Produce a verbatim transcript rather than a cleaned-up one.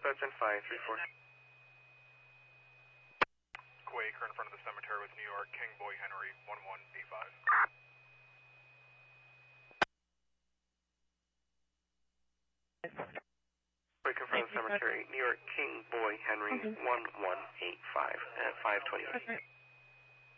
Sergeant five three four. Quaker in front of the cemetery with New York, King Boy Henry, one one eight five. Quaker in front of the cemetery, New York, King Boy Henry, one one eight five at five twenty.